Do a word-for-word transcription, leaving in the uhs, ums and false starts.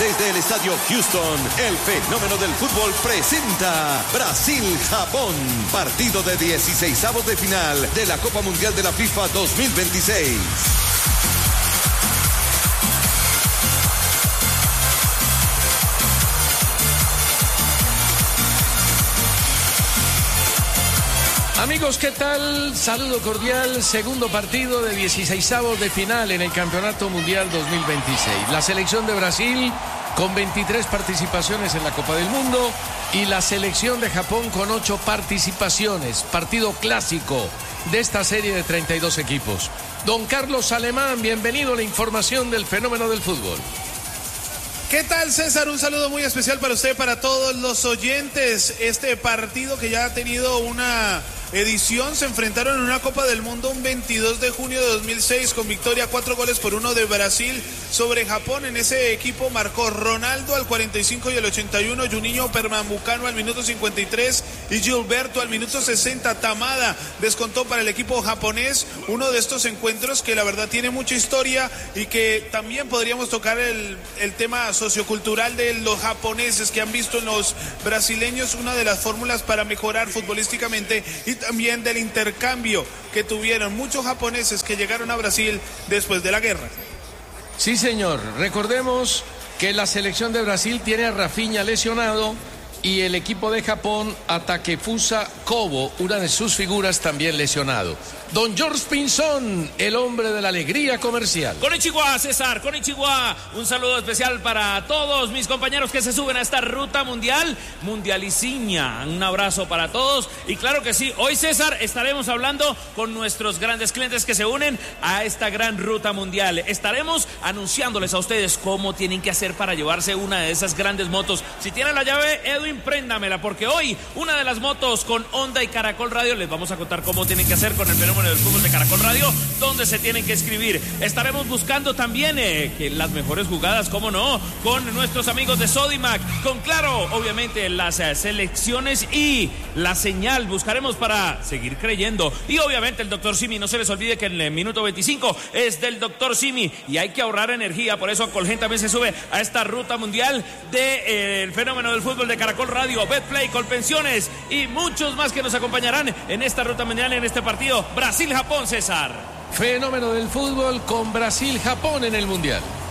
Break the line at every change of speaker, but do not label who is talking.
Desde el Estadio Houston, el fenómeno del fútbol presenta Brasil-Japón, partido de dieciseisavos de final de la Copa Mundial de la FIFA dos mil veintiséis.
Amigos, ¿qué tal? Saludo cordial, segundo partido de dieciseisavos de final en el Campeonato Mundial dos mil veintiséis. La selección de Brasil con veintitrés participaciones en la Copa del Mundo y la selección de Japón con ocho participaciones. Partido clásico de esta serie de treinta y dos equipos. Don Carlos Alemán, bienvenido a la información del fenómeno del fútbol.
¿Qué tal, César? Un saludo muy especial para usted, para todos los oyentes. Este partido que ya ha tenido una edición, se enfrentaron en una Copa del Mundo un veintidós de junio de dos mil seis con victoria cuatro goles por uno de Brasil sobre Japón. En ese equipo marcó Ronaldo al cuarenta y cinco y al ochenta y uno, Juninho Pernambucano al minuto cincuenta y tres y Gilberto al minuto sesenta. Tamada descontó para el equipo japonés, uno de estos encuentros que la verdad tiene mucha historia y que también podríamos tocar el, el tema sociocultural de los japoneses que han visto en los brasileños una de las fórmulas para mejorar futbolísticamente, y también del intercambio que tuvieron muchos japoneses que llegaron a Brasil después de la guerra.
Sí, señor. Recordemos que la selección de Brasil tiene a Rafinha lesionado y el equipo de Japón a Takefusa Kobo, una de sus figuras, también lesionado. Don George Pinzón, el hombre de la alegría comercial.
Konnichiwa, César, konnichiwa. Un saludo especial para todos mis compañeros que se suben a esta ruta mundial, mundialiciña. Un abrazo para todos. Y claro que sí, hoy, César, estaremos hablando con nuestros grandes clientes que se unen a esta gran ruta mundial. Estaremos anunciándoles a ustedes cómo tienen que hacer para llevarse una de esas grandes motos. Si tienen la llave, Edwin, préndamela, porque hoy una de las motos con Honda y Caracol Radio, les vamos a contar cómo tienen que hacer con el fenómeno del fútbol de Caracol Radio, donde se tienen que escribir. Estaremos buscando también eh, que las mejores jugadas, cómo no, con nuestros amigos de Sodimac, con claro, obviamente las eh, selecciones y la señal buscaremos para seguir creyendo. Y obviamente el doctor Simi, no se les olvide que en el minuto veinticinco es del doctor Simi y hay que ahorrar energía, por eso Colgen también se sube a esta ruta mundial del de, eh, fenómeno del fútbol de Caracol Radio, Betplay, Colpensiones y muchos más que nos acompañarán en esta ruta mundial, en este partido Brasil-Japón, César.
Fenómeno del fútbol con Brasil-Japón en el Mundial.